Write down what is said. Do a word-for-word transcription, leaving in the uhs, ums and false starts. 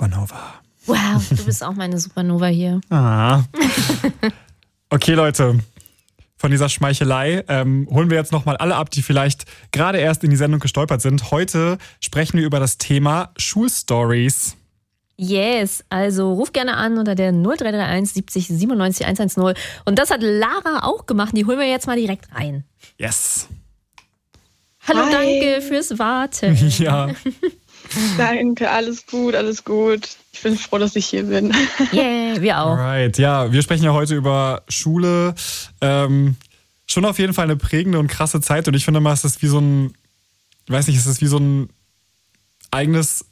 Supernova. Wow, du bist auch meine Supernova hier. Ah. Okay, Leute. Von dieser Schmeichelei ähm, holen wir jetzt nochmal alle ab, die vielleicht gerade erst in die Sendung gestolpert sind. Heute sprechen wir über das Thema Schulstories. Yes, also ruf gerne an unter der null drei drei eins siebzig siebenundneunzig hundertzehn. Und das hat Lara auch gemacht. Die holen wir jetzt mal direkt rein. Yes. Hallo, Hi. Danke fürs Warten. Ja. Danke, alles gut, alles gut. Ich bin froh, dass ich hier bin. Yeah, wir auch. Alright, ja, wir sprechen ja heute über Schule. Ähm, schon auf jeden Fall eine prägende und krasse Zeit. Und ich finde mal, es ist wie so ein, ich weiß nicht, es ist wie so ein eigenes